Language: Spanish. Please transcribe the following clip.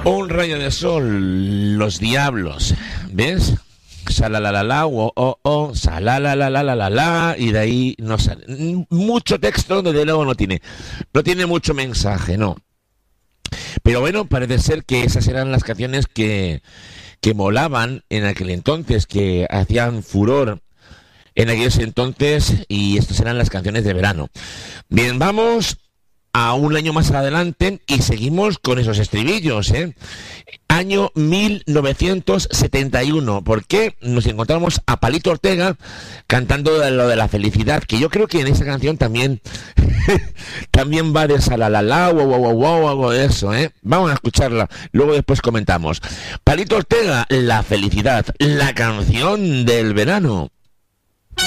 Un rayo de sol, Los Diablos, ¿ves? Salalalala, salalalala, y de ahí no sale. Mucho texto, desde luego no tiene mucho mensaje, no. Pero bueno, parece ser que esas eran las canciones que molaban en aquel entonces, que hacían furor en aquellos entonces, y estas eran las canciones de verano. Bien, vamos a un año más adelante y seguimos con esos estribillos, ¿eh? Año 1971, porque nos encontramos a Palito Ortega cantando lo de la felicidad, que yo creo que en esa canción también también va de salalala, wow, algo de eso, ¿eh? Vamos a escucharla, luego después comentamos. Palito Ortega, La felicidad, la canción del verano.